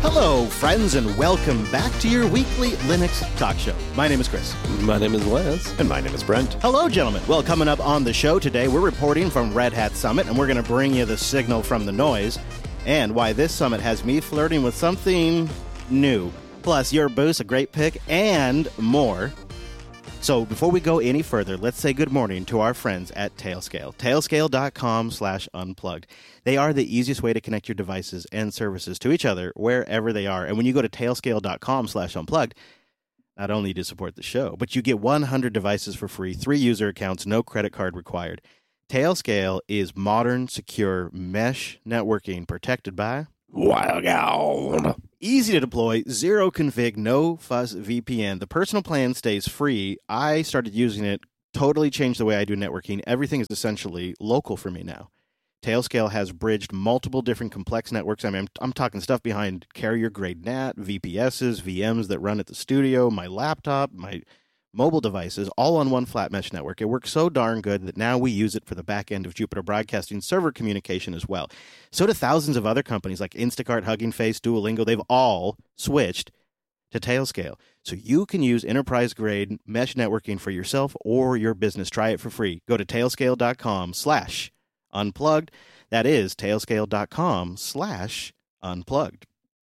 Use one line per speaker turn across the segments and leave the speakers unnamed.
Hello, friends, and welcome back to your weekly Linux talk show. My name is Chris.
My name is Wes.
And my name is Brent.
Hello, gentlemen. Well, coming up on the show today, we're reporting from Red Hat Summit, and we're going to bring you the signal from the noise and why this summit has me flirting with something new. Plus, your boost, a great pick, and more. So before we go any further, let's say good morning to our friends at Tailscale. Tailscale.com/unplugged. They are the easiest way to connect your devices and services to each other wherever they are. And when you go to Tailscale.com/unplugged, not only do you support the show, but you get 100 devices for free, 3 user accounts, no credit card required. Tailscale is modern, secure mesh networking protected by
WildCard.
easy to deploy, zero config, no fuss VPN. The personal plan stays free. I started using it, totally changed the way I do networking. Everything is essentially local for me now. Tailscale has bridged multiple different complex networks. I mean, I'm talking stuff behind carrier-grade NAT, VPSs, VMs that run at the studio, my laptop, my mobile devices, all on one flat mesh network. It works so darn good that now we use it for the back end of Jupiter Broadcasting server communication as well. So do thousands of other companies like Instacart, Hugging Face, Duolingo. They've all switched to Tailscale. So you can use enterprise-grade mesh networking for yourself or your business. Try it for free. Go to tailscale.com/unplugged. That is tailscale.com/unplugged.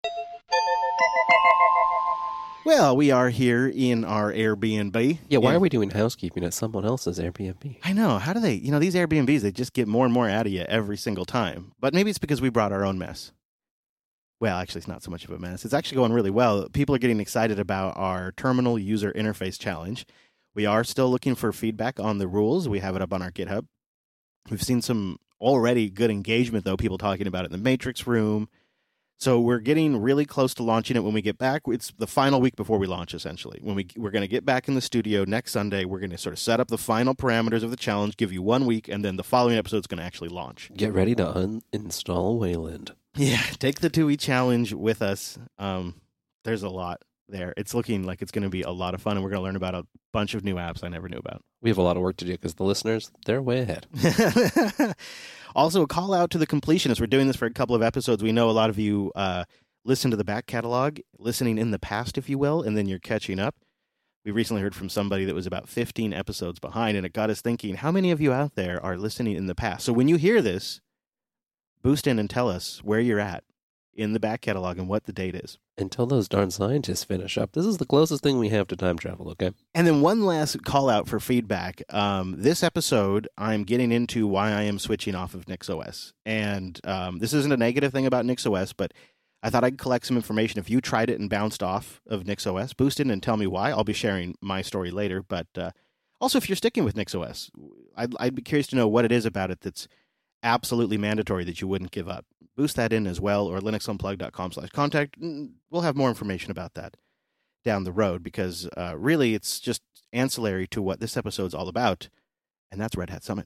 Well, we are here in our Airbnb.
Yeah, why are we doing housekeeping at someone else's Airbnb?
I know. How do they, these Airbnbs, they just get more and more out of you every single time. But maybe it's because we brought our own mess. Well, actually, it's not so much of a mess. It's actually going really well. People are getting excited about our terminal user interface challenge. We are still looking for feedback on the rules. We have it up on our GitHub. We've seen some already good engagement, though, people talking about it in the Matrix room. So we're getting really close to launching it when we get back. It's the final week before we launch, essentially. When we're going to get back in the studio next Sunday, we're going to sort of set up the final parameters of the challenge, give you 1 week, and then the following episode is going to actually launch.
Get ready to uninstall Wayland.
Yeah, take the 2E challenge with us. There's a lot there. It's looking like it's going to be a lot of fun, and we're going to learn about a bunch of new apps I never knew about.
We have a lot of work to do because the listeners, they're way ahead.
Also, a call out to the completionists. We're doing this for a couple of episodes. We know a lot of you listen to the back catalog, listening in the past, if you will, and then you're catching up. We recently heard from somebody that was about 15 episodes behind, and it got us thinking, how many of you out there are listening in the past? So when you hear this, boost in and tell us where you're at in the back catalog and what the date is.
Until those darn scientists finish up. This is the closest thing we have to time travel, okay?
And then one last call out for feedback. This episode, I'm getting into why I am switching off of NixOS. And this isn't a negative thing about NixOS, but I thought I'd collect some information. If you tried it and bounced off of NixOS, boost in and tell me why. I'll be sharing my story later. But also, if you're sticking with NixOS, I'd be curious to know what it is about it that's absolutely mandatory that you wouldn't give up. Boost that in as well, or linuxunplugged.com/contact. We'll have more information about that down the road because really it's just ancillary to what this episode's all about, and that's Red Hat Summit.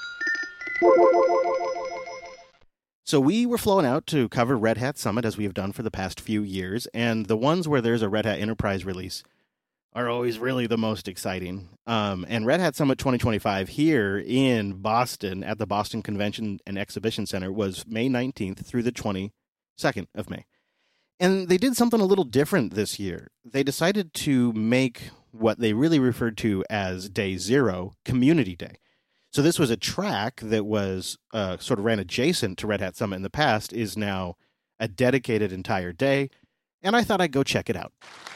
So we were flown out to cover Red Hat Summit as we have done for the past few years, and the ones where there's a Red Hat Enterprise release are always really the most exciting. And Red Hat Summit 2025 here in Boston at the Boston Convention and Exhibition Center was May 19th through the 22nd of May. And they did something a little different this year. They decided to make what they really referred to as Day Zero Community Day. So this was a track that was sort of ran adjacent to Red Hat Summit in the past, is now a dedicated entire day. And I thought I'd go check it out.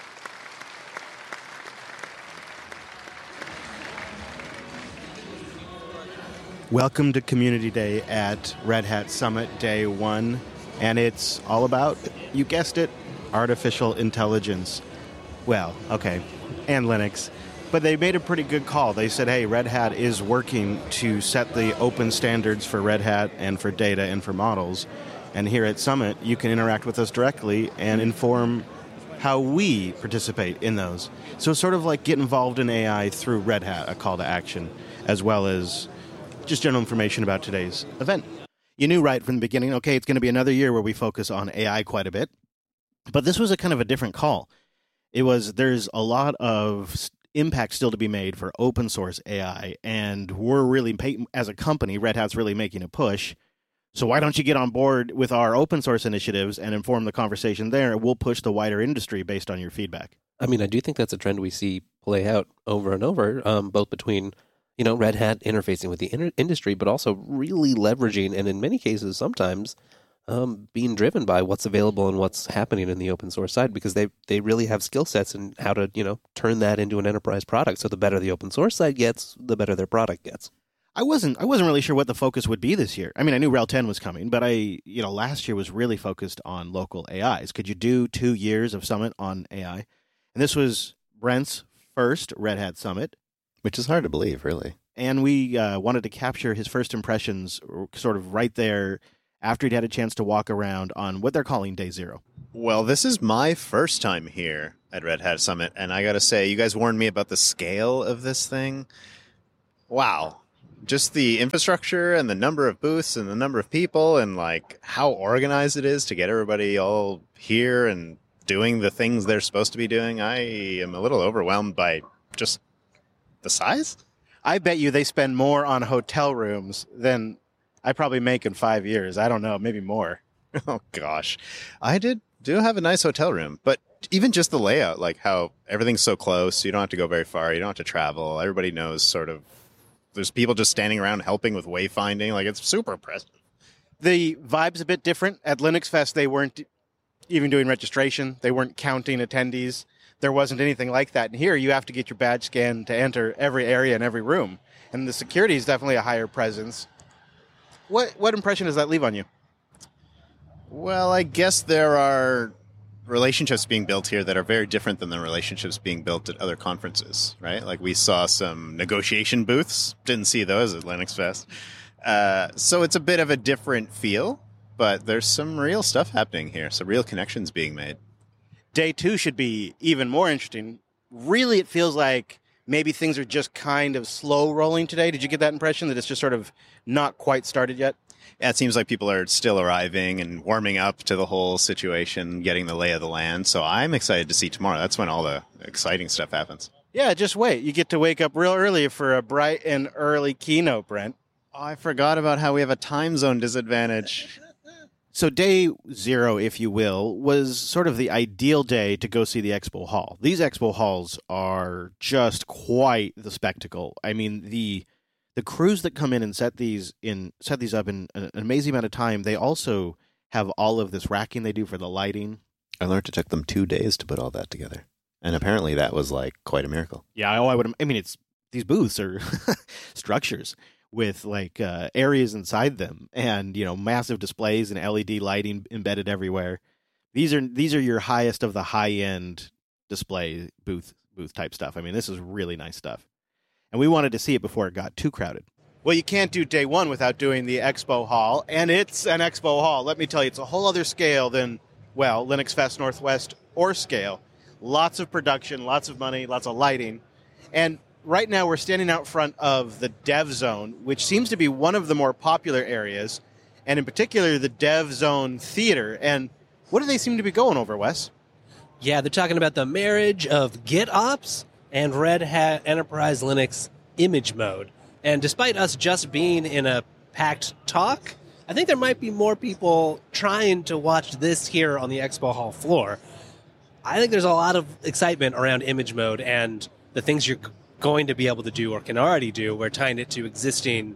Welcome to Community Day at Red Hat Summit Day 1, and it's all about, you guessed it, artificial intelligence. Well, okay, and Linux. But they made a pretty good call. They said, hey, Red Hat is working to set the open standards for Red Hat and for data and for models. And here at Summit, you can interact with us directly and inform how we participate in those. So it's sort of like get involved in AI through Red Hat, a call to action, as well as just general information about today's event. You knew right from the beginning, okay, it's going to be another year where we focus on AI quite a bit. But this was a kind of a different call. There's a lot of impact still to be made for open source AI, and we're really, as a company, Red Hat's really making a push So why don't you get on board with our open source initiatives and inform the conversation there? We'll push the wider industry based on your feedback.
I mean, I do think that's a trend we see play out over and over, both between, Red Hat interfacing with the industry, but also really leveraging, and in many cases, sometimes being driven by what's available and what's happening in the open source side, because they really have skill sets in how to, turn that into an enterprise product. So the better the open source side gets, the better their product gets.
I wasn't really sure what the focus would be this year. I mean, I knew RHEL 10 was coming, but last year was really focused on local AIs. Could you do 2 years of Summit on AI? And this was Brent's first Red Hat Summit.
Which is hard to believe, really.
And we wanted to capture his first impressions sort of right there after he'd had a chance to walk around on what they're calling Day Zero.
Well, this is my first time here at Red Hat Summit, and I got to say, you guys warned me about the scale of this thing. Wow. Just the infrastructure and the number of booths and the number of people and like how organized it is to get everybody all here and doing the things they're supposed to be doing. I am a little overwhelmed by just the size.
I bet you they spend more on hotel rooms than I probably make in 5 years. I don't know, maybe more.
Oh, gosh. I do have a nice hotel room, but even just the layout, like how everything's so close, you don't have to go very far, you don't have to travel. Everybody knows sort of, there's people just standing around helping with wayfinding. Like, it's super impressive.
The vibe's a bit different. At Linux Fest, they weren't even doing registration. They weren't counting attendees. There wasn't anything like that. And here, you have to get your badge scanned to enter every area and every room. And the security is definitely a higher presence. What impression does that leave on you?
Well, I guess there are relationships being built here that are very different than the relationships being built at other conferences, right? Like we saw some negotiation booths. Didn't see those at Linux Fest. So it's a bit of a different feel, but there's some real stuff happening here. Some real connections being made.
Day 2 should be even more interesting. Really, it feels like maybe things are just kind of slow rolling today. Did you get that impression that it's just sort of not quite started yet?
Yeah, it seems like people are still arriving and warming up to the whole situation, getting the lay of the land. So I'm excited to see tomorrow. That's when all the exciting stuff happens.
Yeah, just wait. You get to wake up real early for a bright and early keynote, Brent.
Oh, I forgot about how we have a time zone disadvantage.
So Day 0, if you will, was sort of the ideal day to go see the expo hall. These expo halls are just quite the spectacle. I mean, the crews that come in and set these up in an amazing amount of time, they also have all of this racking they do for the lighting.
I learned it took them 2 days to put all that together. And apparently that was like quite a miracle.
Yeah, it's these booths are structures with like areas inside them and, massive displays and LED lighting embedded everywhere. These are your highest of the high-end display booth type stuff. I mean, this is really nice stuff. And we wanted to see it before it got too crowded. Well, you can't do Day 1 without doing the expo hall, and it's an expo hall. Let me tell you, it's a whole other scale than, well, Linux Fest Northwest or scale. Lots of production, lots of money, lots of lighting. And right now we're standing out front of the Dev Zone, which seems to be one of the more popular areas, and in particular the Dev Zone Theater. And what do they seem to be going over, Wes?
Yeah, they're talking about the marriage of GitOps and Red Hat Enterprise Linux image mode. And despite us just being in a packed talk, I think there might be more people trying to watch this here on the Expo Hall floor. I think there's a lot of excitement around image mode and the things you're going to be able to do or can already do. We're tying it to existing,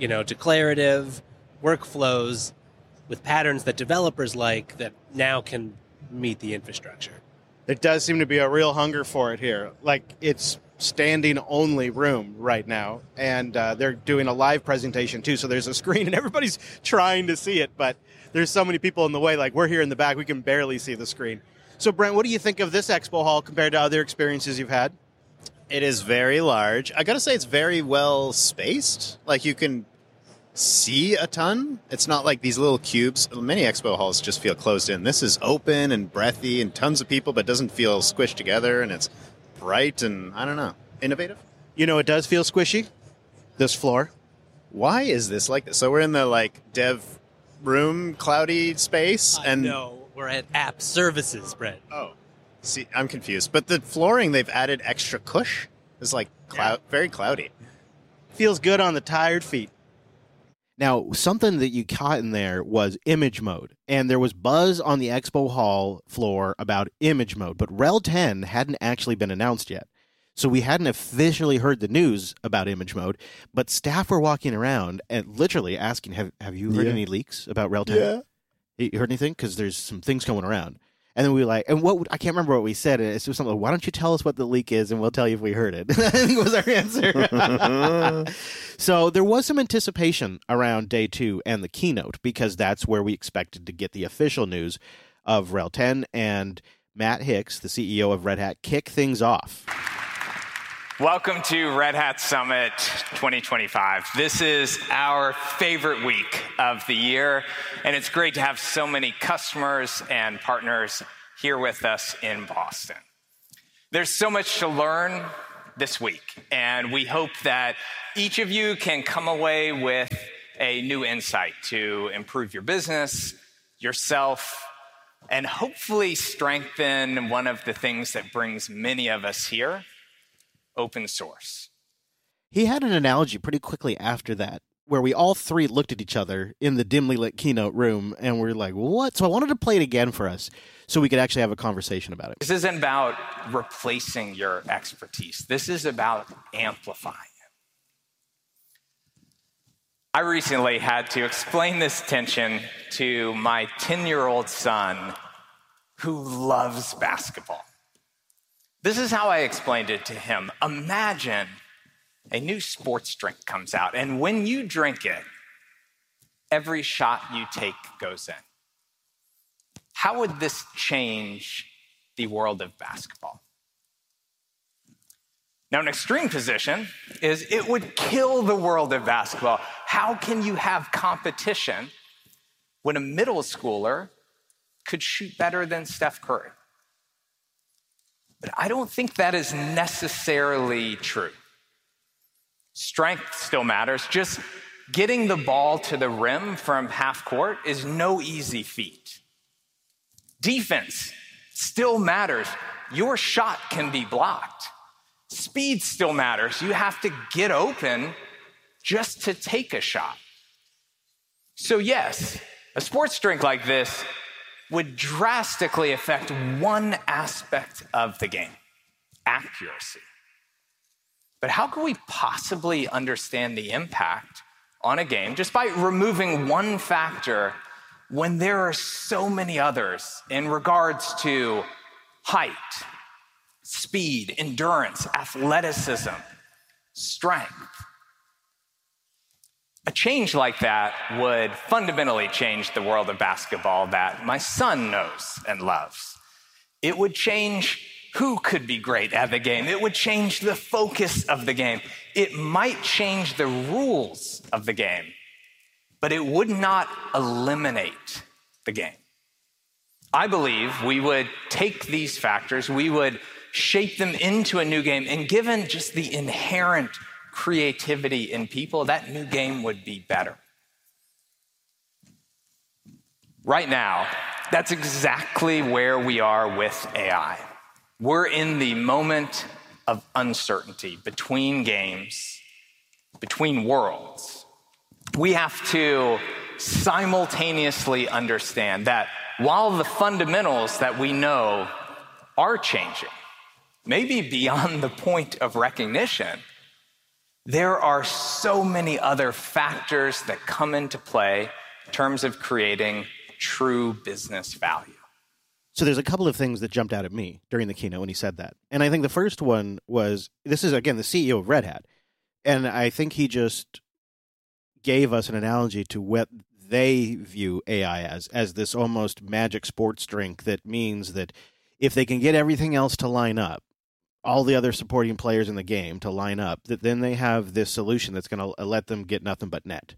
declarative workflows with patterns that developers like that now can meet the infrastructure.
There does seem to be a real hunger for it here. Like, it's standing only room right now, and they're doing a live presentation too, so there's a screen and everybody's trying to see it, but there's so many people in the way. Like, we're here in the back, we can barely see the screen. So Brent, what do you think of this expo hall compared to other experiences you've had?
It is very large. I gotta say, it's very well spaced. Like, you can see a ton. It's not like these little cubes. Many expo halls just feel closed in. This is open and breathy and tons of people, but doesn't feel squished together, and it's bright and, I don't know, innovative.
It does feel squishy, this floor.
Why is this like this? So we're in the, dev room, cloudy space, and...
No, we're at app services, Brent.
Oh. See, I'm confused. But the flooring, they've added extra cush. It's very cloudy.
Feels good on the tired feet. Now, something that you caught in there was image mode, and there was buzz on the Expo Hall floor about image mode, but Rel 10 hadn't actually been announced yet. So we hadn't officially heard the news about image mode, but staff were walking around and literally asking, have you heard any leaks about Rel 10?
Yeah.
You heard anything? Because there's some things going around. And then we were like, and I can't remember what we said. It's just something like, why don't you tell us what the leak is and we'll tell you if we heard it. I think was our answer. So there was some anticipation around day 2 and the keynote, because that's where we expected to get the official news of Rel 10. And Matt Hicks, the CEO of Red Hat, kick things off.
Welcome to Red Hat Summit 2025. This is our favorite week of the year, and it's great to have so many customers and partners here with us in Boston. There's so much to learn this week, and we hope that each of you can come away with a new insight to improve your business, yourself, and hopefully strengthen one of the things that brings many of us here: open source.
He had an analogy pretty quickly after that, where we all three looked at each other in the dimly lit keynote room, and we're like, what? So I wanted to play it again for us so we could actually have a conversation about it.
This isn't about replacing your expertise. This is about amplifying it. I recently had to explain this tension to my 10-year-old son who loves basketball. This is how I explained it to him. Imagine a new sports drink comes out, and when you drink it, every shot you take goes in. How would this change the world of basketball? Now, an extreme position is it would kill the world of basketball. How can you have competition when a middle schooler could shoot better than Steph Curry? But I don't think that is necessarily true. Strength still matters. Just getting the ball to the rim from half court is no easy feat. Defense still matters. Your shot can be blocked. Speed still matters. You have to get open just to take a shot. So yes, a sports drink like this would drastically affect one aspect of the game: accuracy. But how can we possibly understand the impact on a game just by removing one factor when there are so many others in regards to height, speed, endurance, athleticism, strength? A change like that would fundamentally change the world of basketball that my son knows and loves. It would change who could be great at the game. It would change the focus of the game. It might change the rules of the game, but it would not eliminate the game. I believe we would take these factors, we would shape them into a new game, and given just the inherent creativity in people, that new game would be better. Right now, that's exactly where we are with AI. We're in the moment of uncertainty between games, between worlds. We have to simultaneously understand that while the fundamentals that we know are changing, maybe beyond the point of recognition, there are so many other factors that come into play in terms of creating true business value.
So there's a couple of things that jumped out at me during the keynote when he said that. And I think the first one was, this is, again, the CEO of Red Hat. And I think he just gave us an analogy to what they view AI as this almost magic sports drink that means that if they can get everything else to line up, all the other supporting players in the game to line up, that then they have this solution that's going to let them get nothing but net.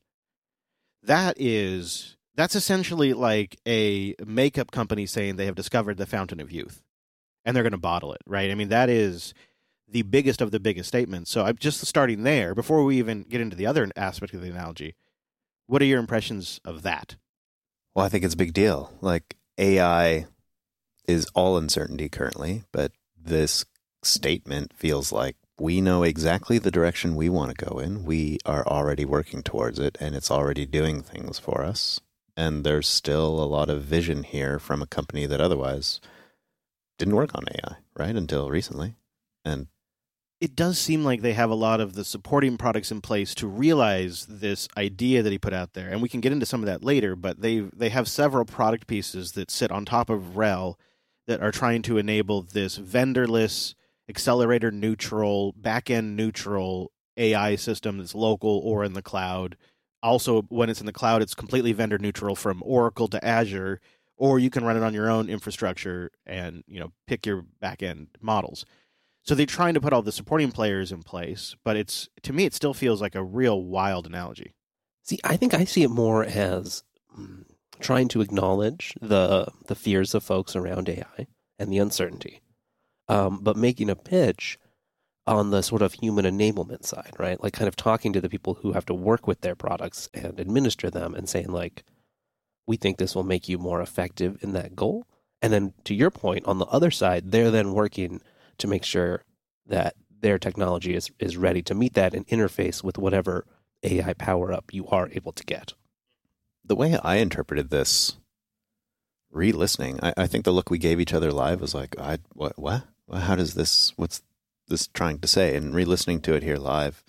That's essentially like a makeup company saying they have discovered the fountain of youth and they're going to bottle it, right? I mean, that is the biggest of the biggest statements. So I'm just starting there before we even get into the other aspect of the analogy. What are your impressions of that?
Well, I think it's a big deal. Like, AI is all uncertainty currently, but this statement feels like we know exactly the direction we want to go in. We are already working towards it, and it's already doing things for us. And there's still a lot of vision here from a company that otherwise didn't work on AI, right, until recently. And
it does seem like they have a lot of the supporting products in place to realize this idea that he put out there. And we can get into some of that later, but they have several product pieces that sit on top of RHEL that are trying to enable this vendorless, accelerator neutral, back-end neutral AI system that's local or in the cloud. Also, when it's in the cloud, it's completely vendor neutral from Oracle to Azure, or you can run it on your own infrastructure and, pick your back-end models. So they're trying to put all the supporting players in place, but to me, it still feels like a real wild analogy.
See, I think I see it more as trying to acknowledge the fears of folks around AI and the uncertainty, but making a pitch on the sort of human enablement side, right? Like kind of talking to the people who have to work with their products and administer them and saying like, we think this will make you more effective in that goal. And then to your point, on the other side, they're then working to make sure that their technology is ready to meet that and interface with whatever AI power-up you are able to get.
the way I interpreted this, re-listening, I think the look we gave each other live was like, what? How does this, what's this trying to say? And re-listening to it here live,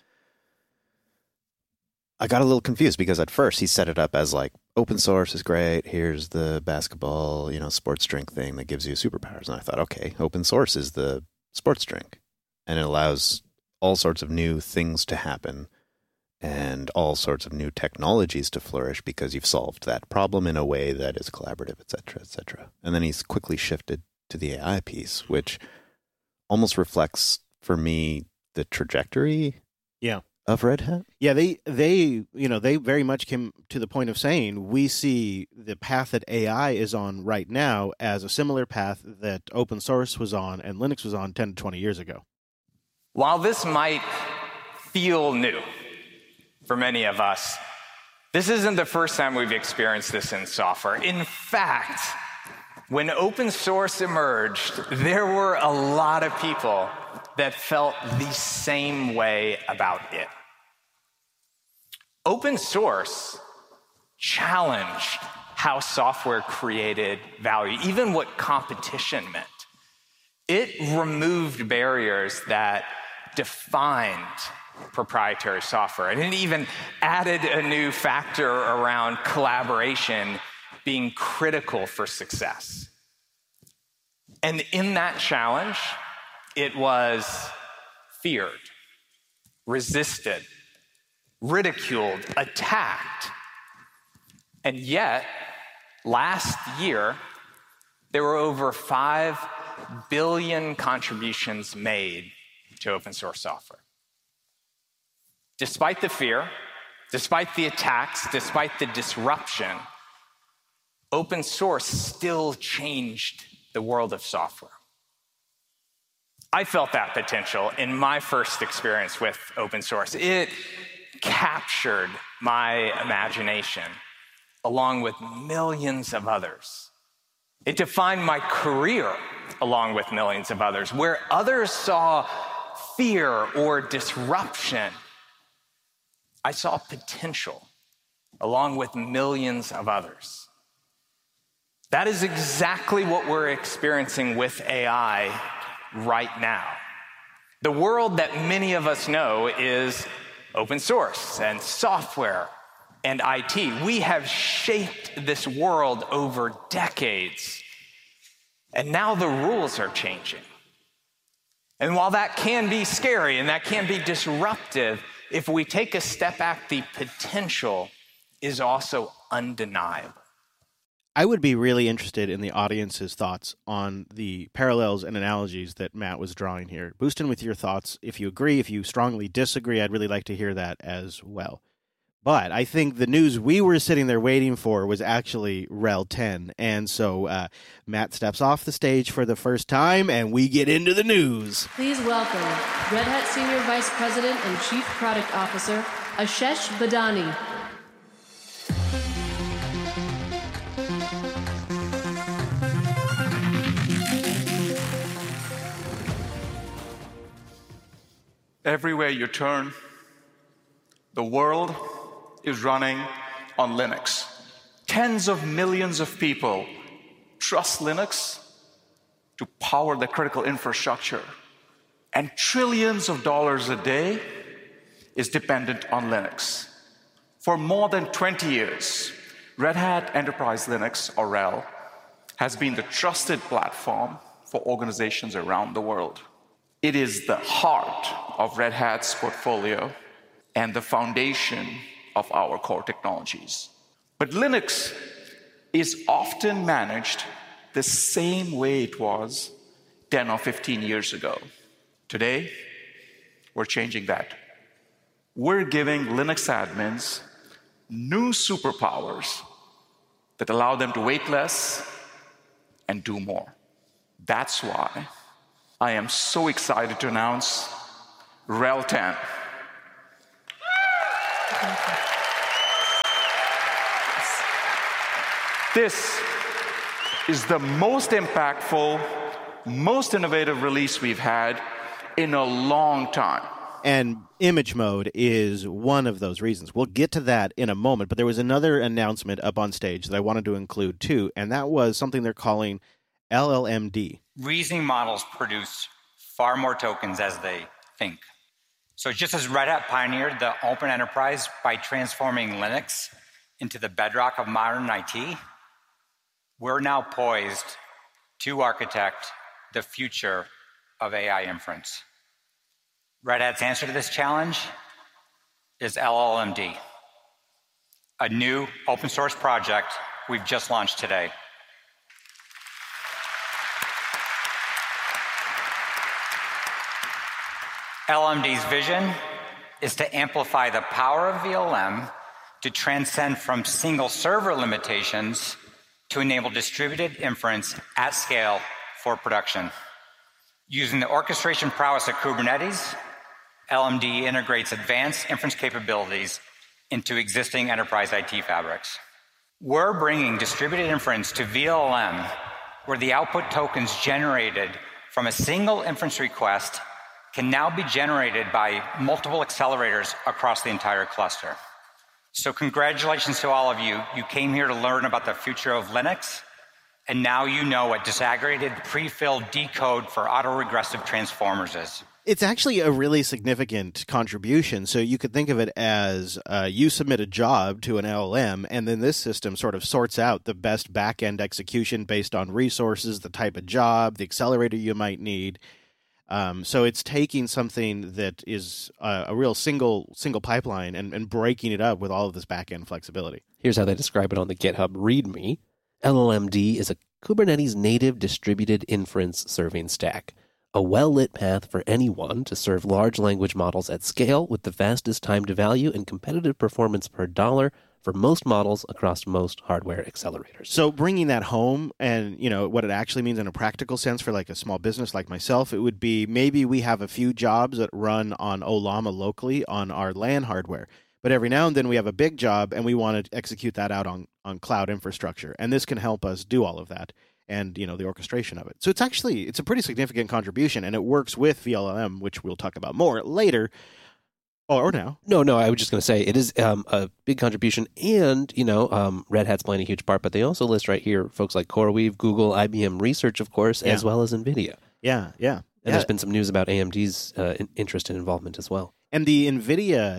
I got a little confused because at first he set it up as like, open source is great. Here's the basketball, sports drink thing that gives you superpowers. And I thought, okay, open source is the sports drink. And it allows all sorts of new things to happen and all sorts of new technologies to flourish because you've solved that problem in a way that is collaborative, et cetera, et cetera. And then he's quickly shifted to the AI piece, which almost reflects for me the trajectory of Red Hat.
Yeah, they very much came to the point of saying we see the path that AI is on right now as a similar path that open source was on and Linux was on 10 to 20 years ago.
While this might feel new for many of us, this isn't the first time we've experienced this in software. In fact, when open source emerged, there were a lot of people that felt the same way about it. Open source challenged how software created value, even what competition meant. It removed barriers that defined proprietary software, and it even added a new factor around collaboration being critical for success. And in that challenge, it was feared, resisted, ridiculed, attacked. And yet, last year, there were over 5 billion contributions made to open source software. Despite the fear, despite the attacks, despite the disruption, open source still changed the world of software. I felt that potential in my first experience with open source. It captured my imagination along with millions of others. It defined my career along with millions of others. Where others saw fear or disruption, I saw potential along with millions of others. That is exactly what we're experiencing with AI right now. The world that many of us know is open source and software and IT. We have shaped this world over decades, and now the rules are changing. And while that can be scary and that can be disruptive, if we take a step back, the potential is also undeniable.
I would be really interested in the audience's thoughts on the parallels and analogies that Matt was drawing here. Boost in with your thoughts. If you agree, if you strongly disagree, I'd really like to hear that as well. But I think the news we were sitting there waiting for was actually RHEL 10. And so Matt steps off the stage for the first time, and we get into the news.
Please welcome Red Hat Senior Vice President and Chief Product Officer, Ashesh Badani.
Everywhere you turn, the world is running on Linux. Tens of millions of people trust Linux to power the critical infrastructure, and trillions of dollars a day is dependent on Linux. For more than 20 years, Red Hat Enterprise Linux, or RHEL, has been the trusted platform for organizations around the world. It is the heart of Red Hat's portfolio and the foundation of our core technologies. But Linux is often managed the same way it was 10 or 15 years ago. Today, we're changing that. We're giving Linux admins new superpowers that allow them to wait less and do more. That's why I am so excited to announce RHEL 10. This is the most impactful, most innovative release we've had in a long time.
And image mode is one of those reasons. We'll get to that in a moment, but there was another announcement up on stage that I wanted to include too, and that was something they're calling LLMD.
Reasoning models produce far more tokens as they think. So just as Red Hat pioneered the open enterprise by transforming Linux into the bedrock of modern IT, we're now poised to architect the future of AI inference. Red Hat's answer to this challenge is LLMD, a new open source project we've just launched today. LLMD's vision is to amplify the power of VLM to transcend from single server limitations to enable distributed inference at scale for production. Using the orchestration prowess of Kubernetes, LLMD integrates advanced inference capabilities into existing enterprise IT fabrics. We're bringing distributed inference to VLM, where the output tokens generated from a single inference request can now be generated by multiple accelerators across the entire cluster. So congratulations to all of you. You came here to learn about the future of Linux, and now you know what disaggregated pre-filled decode for autoregressive transformers is.
It's actually a really significant contribution. So you could think of it as you submit a job to an LLM, and then this system sort of sorts out the best back-end execution based on resources, the type of job, the accelerator you might need. So it's taking something that is a real single pipeline and breaking it up with all of this back-end flexibility.
Here's how they describe it on the GitHub README. LLMD is a Kubernetes native distributed inference serving stack, a well-lit path for anyone to serve large language models at scale with the fastest time to value and competitive performance per dollar for most models across most hardware accelerators.
So bringing that home and, you know, what it actually means in a practical sense for like a small business like myself, it would be maybe we have a few jobs that run on Ollama locally on our LAN hardware. But every now and then we have a big job and we want to execute that out on cloud infrastructure. And this can help us do all of that and, you know, the orchestration of it. So it's a pretty significant contribution, and it works with VLM, which we'll talk about more later. Or now.
No, I was just going to say it is a big contribution, and, you know, Red Hat's playing a huge part, but they also list right here folks like CoreWeave, Google, IBM Research, of course, as well as NVIDIA.
Yeah.
And there's been some news about AMD's interest and involvement as well.
And the NVIDIA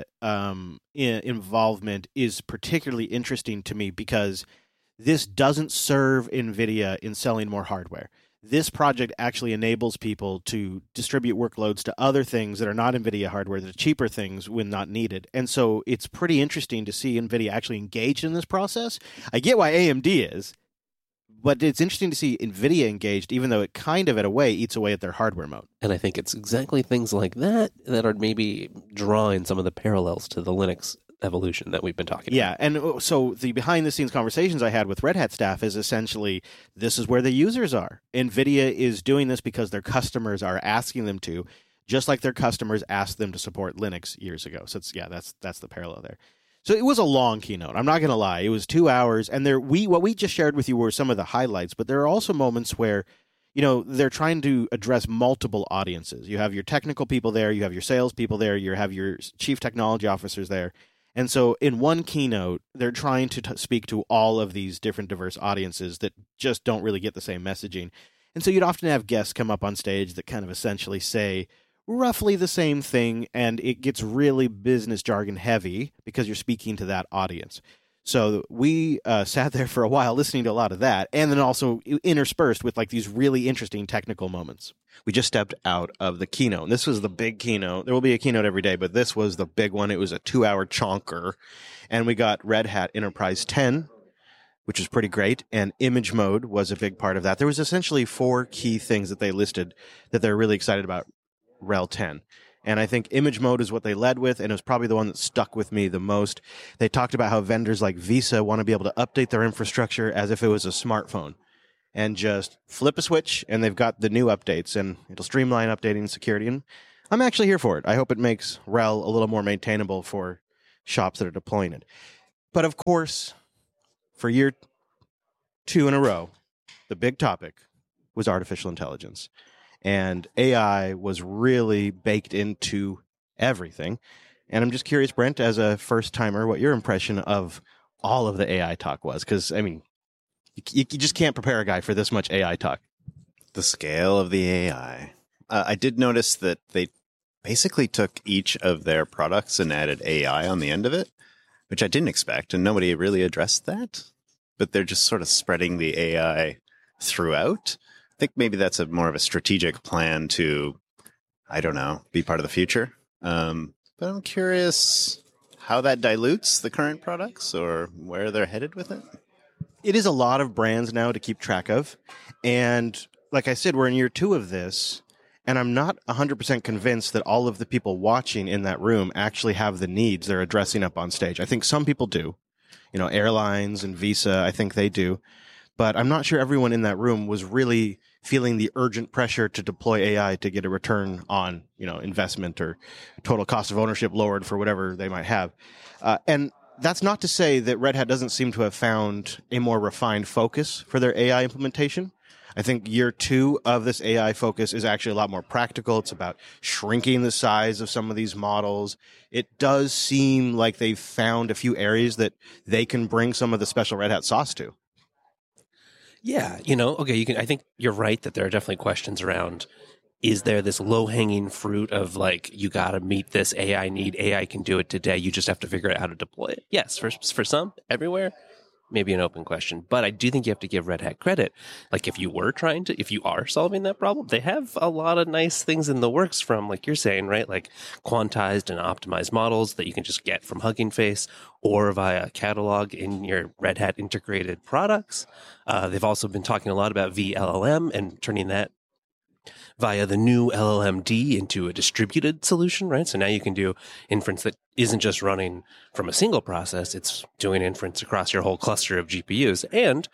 involvement is particularly interesting to me because this doesn't serve NVIDIA in selling more hardware. This project actually enables people to distribute workloads to other things that are not NVIDIA hardware, that are cheaper things when not needed. And so it's pretty interesting to see NVIDIA actually engaged in this process. I get why AMD is, but it's interesting to see NVIDIA engaged, even though it kind of, in a way, eats away at their hardware mode.
And I think it's exactly things like that that are maybe drawing some of the parallels to the Linux evolution that we've been talking about.
Yeah, and so the behind-the-scenes conversations I had with Red Hat staff is essentially this is where the users are. NVIDIA is doing this because their customers are asking them to, just like their customers asked them to support Linux years ago. So that's the parallel there. So it was a long keynote. I'm not going to lie. It was 2 hours, and what we just shared with you were some of the highlights, but there are also moments where they're trying to address multiple audiences. You have your technical people there, you have your sales people there, you have your chief technology officers there. And so in one keynote, they're trying to speak to all of these different diverse audiences that just don't really get the same messaging. And so you'd often have guests come up on stage that kind of essentially say roughly the same thing, and it gets really business jargon heavy because you're speaking to that audience. So we sat there for a while listening to a lot of that, and then also interspersed with like these really interesting technical moments. We just stepped out of the keynote. And this was the big keynote. There will be a keynote every day, but this was the big one. It was a 2-hour chonker, and we got Red Hat Enterprise 10, which is pretty great, and image mode was a big part of that. There was essentially 4 key things that they listed that they're really excited about RHEL 10. And I think image mode is what they led with, and it was probably the one that stuck with me the most. They talked about how vendors like Visa want to be able to update their infrastructure as if it was a smartphone and just flip a switch, and they've got the new updates, and it'll streamline updating security. And I'm actually here for it. I hope it makes RHEL a little more maintainable for shops that are deploying it. But of course, for year 2 in a row, the big topic was artificial intelligence. And AI was really baked into everything. And I'm just curious, Brent, as a first-timer, what your impression of all of the AI talk was. Because, I mean, you just can't prepare a guy for this much AI talk.
The scale of the AI. I did notice that they basically took each of their products and added AI on the end of it, which I didn't expect, and nobody really addressed that. But they're just sort of spreading the AI throughout. I think maybe that's more of a strategic plan to, I don't know, be part of the future. But I'm curious how that dilutes the current products or where they're headed with it.
It is a lot of brands now to keep track of. And like I said, we're in year 2 of this, and I'm not 100% convinced that all of the people watching in that room actually have the needs they're addressing up on stage. I think some people do. Airlines and Visa, I think they do. But I'm not sure everyone in that room was really feeling the urgent pressure to deploy AI to get a return on, investment or total cost of ownership lowered for whatever they might have. And that's not to say that Red Hat doesn't seem to have found a more refined focus for their AI implementation. I think year 2 of this AI focus is actually a lot more practical. It's about shrinking the size of some of these models. It does seem like they've found a few areas that they can bring some of the special Red Hat sauce to.
Yeah, okay, I think you're right that there are definitely questions around, is there this low-hanging fruit of like, you got to meet this AI need, AI can do it today, you just have to figure out how to deploy it? Yes, for some, everywhere, maybe an open question. But I do think you have to give Red Hat credit. Like if you are solving that problem, they have a lot of nice things in the works from, like you're saying, right? Like quantized and optimized models that you can just get from Hugging Face or via catalog in your Red Hat integrated products. They've also been talking a lot about vLLM and turning that via the new LLMD into a distributed solution, right? So now you can do inference that isn't just running from a single process, it's doing inference across your whole cluster of GPUs. And,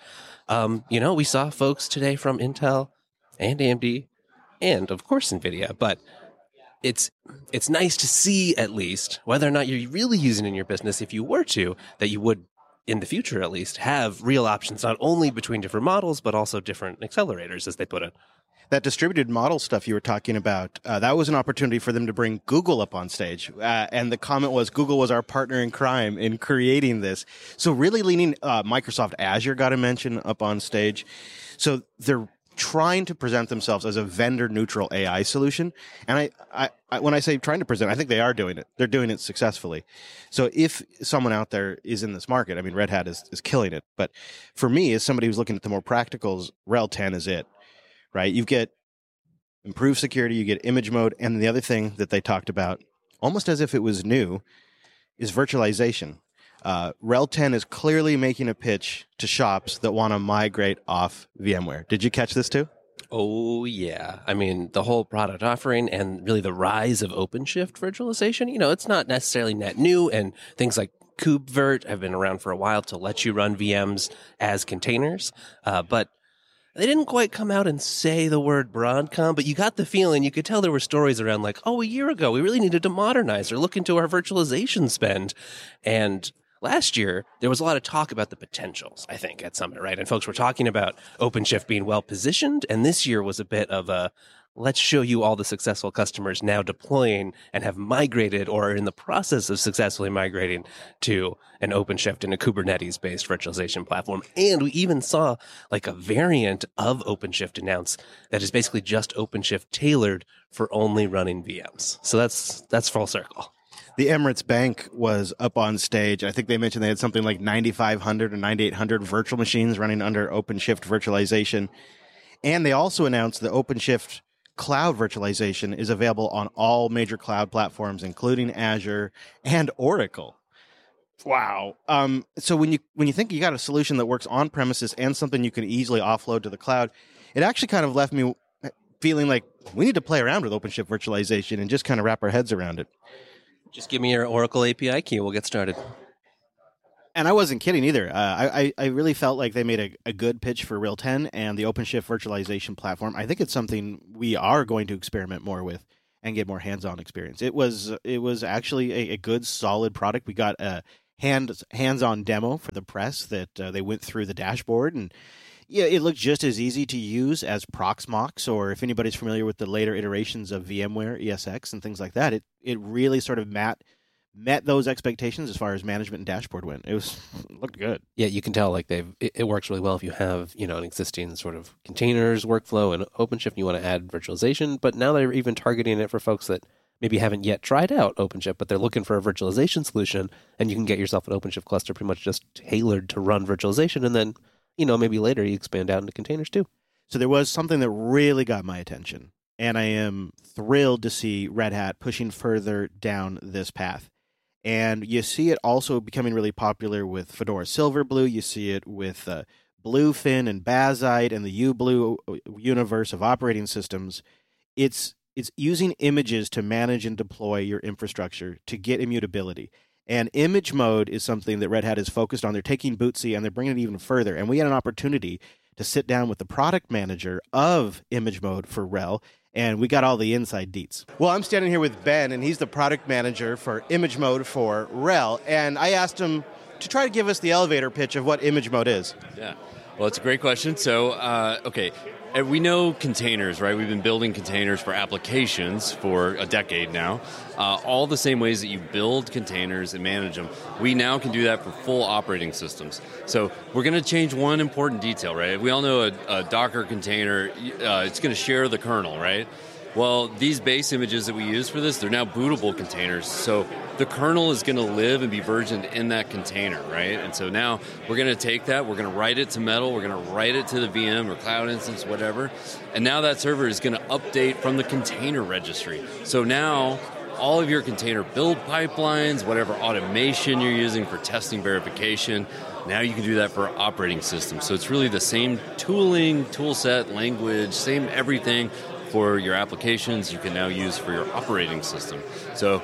we saw folks today from Intel and AMD and, of course, NVIDIA, but it's nice to see at least whether or not you're really using it in your business, if you were to, that you would, in the future at least, have real options, not only between different models, but also different accelerators, as they put it.
That distributed model stuff you were talking about, that was an opportunity for them to bring Google up on stage. And the comment was Google was our partner in crime in creating this. So really leaning, Microsoft Azure got a mention up on stage. So they're trying to present themselves as a vendor-neutral AI solution. And I when I say trying to present, I think they are doing it. They're doing it successfully. So if someone out there is in this market, I mean, Red Hat is killing it. But for me, as somebody who's looking at the more practicals, RHEL 10 is it. Right? You get improved security, you get image mode, and the other thing that they talked about, almost as if it was new, is virtualization. RHEL 10 is clearly making a pitch to shops that want to migrate off VMware. Did you catch this too?
Oh, yeah. I mean, the whole product offering and really the rise of OpenShift virtualization, it's not necessarily net new, and things like KubeVirt have been around for a while to let you run VMs as containers, but they didn't quite come out and say the word Broadcom, but you got the feeling, you could tell there were stories around like, a year ago, we really needed to modernize or look into our virtualization spend. And last year, there was a lot of talk about the potentials, I think, at Summit, right? And folks were talking about OpenShift being well positioned. And this year was a bit of a, let's show you all the successful customers now deploying and have migrated or are in the process of successfully migrating to an OpenShift and a Kubernetes-based virtualization platform. And we even saw like a variant of OpenShift announced that is basically just OpenShift tailored for only running VMs. So that's full circle.
The Emirates Bank was up on stage. I think they mentioned they had something like 9,500 or 9,800 virtual machines running under OpenShift virtualization. And they also announced the OpenShift cloud virtualization is available on all major cloud platforms, including Azure and Oracle. Wow. So when you think you got a solution that works on premises and something you can easily offload to the cloud, it actually kind of left me feeling like we need to play around with OpenShift virtualization and just kind of wrap our heads around it.
Just give me your Oracle API key. We'll get started.
And I wasn't kidding either. I really felt like they made a good pitch for Real 10 and the OpenShift virtualization platform. I think it's something we are going to experiment more with and get more hands-on experience. It was actually a good, solid product. We got a hands-on demo for the press that they went through the dashboard, and yeah, it looked just as easy to use as Proxmox, or if anybody's familiar with the later iterations of VMware, ESX, and things like that. It really sort of met those expectations as far as management and dashboard went. It looked good.
Yeah, you can tell like it works really well if you have, an existing sort of containers workflow and OpenShift and you want to add virtualization. But now they're even targeting it for folks that maybe haven't yet tried out OpenShift, but they're looking for a virtualization solution, and you can get yourself an OpenShift cluster pretty much just tailored to run virtualization, and then maybe later you expand out into containers too.
So there was something that really got my attention, and I am thrilled to see Red Hat pushing further down this path. And you see it also becoming really popular with Fedora Silverblue. You see it with Bluefin and Bazzite and the UBlue universe of operating systems. It's using images to manage and deploy your infrastructure to get immutability. And image mode is something that Red Hat is focused on. They're taking Bootsy and they're bringing it even further. And we had an opportunity to sit down with the product manager of image mode for RHEL, and we got all the inside deets. Well, I'm standing here with Ben, and he's the product manager for image mode for RHEL. And I asked him to try to give us the elevator pitch of what image mode is.
Yeah, well, it's a great question. So, okay. We know containers, right? We've been building containers for applications for a decade now. All the same ways that you build containers and manage them, we now can do that for full operating systems. So we're going to change one important detail, right? We all know a Docker container, it's going to share the kernel, right? Well, these base images that we use for this, they're now bootable containers. So the kernel is going to live and be versioned in that container, right? And so now we're going to take that, we're going to write it to Metal, we're going to write it to the VM or cloud instance, whatever. And now that server is going to update from the container registry. So now all of your container build pipelines, whatever automation you're using for testing verification, now you can do that for operating systems. So it's really the same tooling, tool set, language, same everything for your applications you can now use for your operating system. So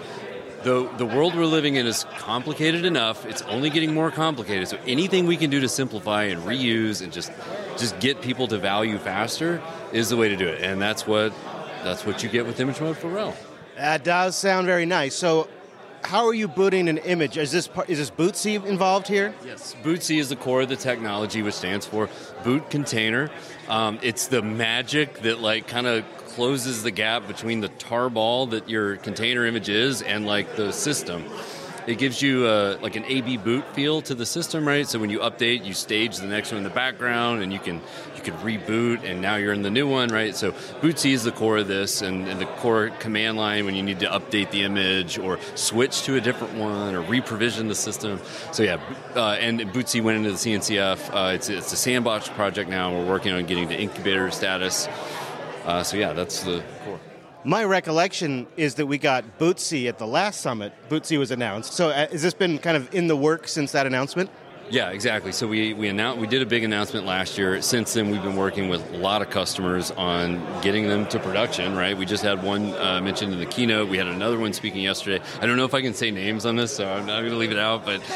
the world we're living in is complicated enough. It's only getting more complicated. So anything we can do to simplify and reuse and just get people to value faster is the way to do it. And that's what you get with image mode for RHEL.
That does sound very nice. So how are you booting an image? Is this Bootsy involved here?
Yes, Bootsy is the core of the technology, which stands for Boot Container. It's the magic that kind of closes the gap between the tarball that your container image is and the system. It gives you an AB boot feel to the system, right? So when you update, you stage the next one in the background, and you can reboot, and now you're in the new one, right? So Bootsy is the core of this, and the core command line when you need to update the image or switch to a different one or re-provision the system. So yeah, and Bootsy went into the CNCF. It's a sandbox project now. We're working on getting to incubator status. So yeah, that's the core.
My recollection is that we got Bootsy at the last summit. Bootsy was announced. So has this been kind of in the works since that announcement?
Yeah, exactly. So we did a big announcement last year. Since then, we've been working with a lot of customers on getting them to production, right? We just had one mentioned in the keynote. We had another one speaking yesterday. I don't know if I can say names on this, so I'm not going to leave it out, but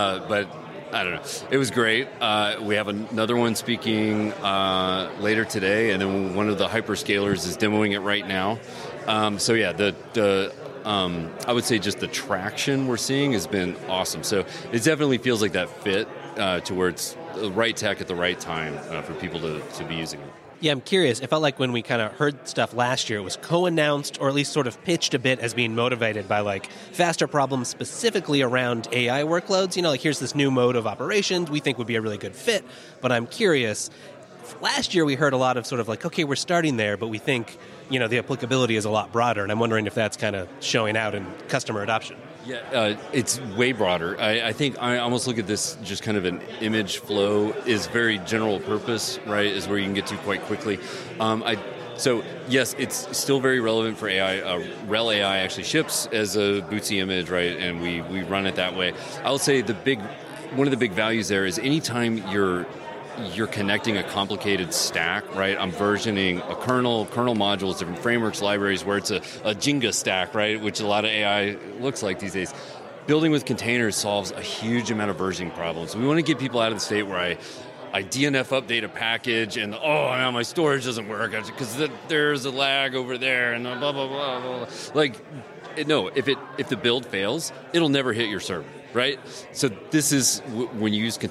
I don't know. It was great. We have another one speaking later today, and then one of the hyperscalers is demoing it right now. So yeah, the I would say just the traction we're seeing has been awesome. So it definitely feels like that fit to where it's the right tech at the right time for people to be using it.
Yeah, I'm curious. It felt like when we kind of heard stuff last year, it was co-announced or at least sort of pitched a bit as being motivated by like faster problems specifically around AI workloads. You know, like here's this new mode of operations we think would be a really good fit. But I'm curious, last year we heard a lot of sort of like, okay, we're starting there, but we think, you know, the applicability is a lot broader. And I'm wondering if that's kind of showing out in customer adoption.
Yeah, it's way broader. I think I almost look at this just kind of an image flow is very general purpose, right, is where you can get to quite quickly. So, yes, it's still very relevant for AI. RHEL AI actually ships as a Bootsy image, right, and we run it that way. I'll say one of the big values there is anytime you're connecting a complicated stack, right? I'm versioning a kernel modules, different frameworks, libraries, where it's a Jenga stack, right? Which a lot of AI looks like these days. Building with containers solves a huge amount of versioning problems. We want to get people out of the state where I DNF update a package and, now my storage doesn't work because there's a lag over there and blah, blah, blah, blah, blah. Like, no, if the build fails, it'll never hit your server. Right? So this is when you use